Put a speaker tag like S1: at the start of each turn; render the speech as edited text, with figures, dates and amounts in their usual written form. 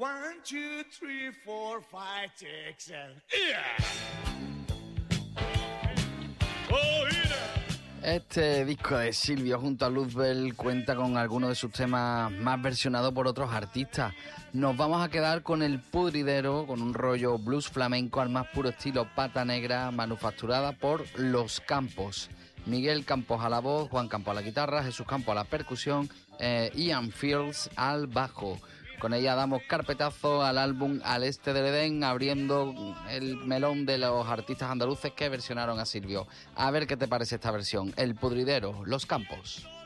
S1: 1, 2, 3, 4, 5, 6, 7. Yeah. Oh, yeah.
S2: Este disco de Silvio junto a Luzbel cuenta con algunos de sus temas más versionados por otros artistas. Nos vamos a quedar con El Pudridero, con un rollo blues flamenco al más puro estilo Pata Negra, manufacturada por Los Campos. Miguel Campos a la voz, Juan Campos a la guitarra, Jesús Campos a la percusión, Ian Fields al bajo. Con ella damos carpetazo al álbum Al Este del Edén, abriendo el melón de los artistas andaluces que versionaron a Silvio. A ver qué te parece esta versión. El Pudridero, Los Campos.